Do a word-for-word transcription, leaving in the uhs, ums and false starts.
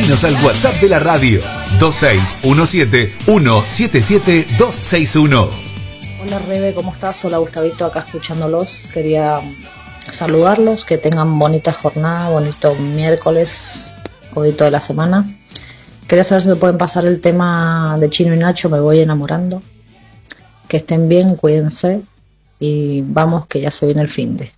Escribinos al WhatsApp de la radio dos seis uno siete uno siete siete dos seis uno. Hola Rebe, ¿cómo estás? Hola Gustavito, acá escuchándolos. Quería saludarlos, que tengan bonita jornada, bonito miércoles, codito de la semana. Quería saber si me pueden pasar el tema de Chino y Nacho, Me voy enamorando. Que estén bien, cuídense y vamos que ya se viene el finde.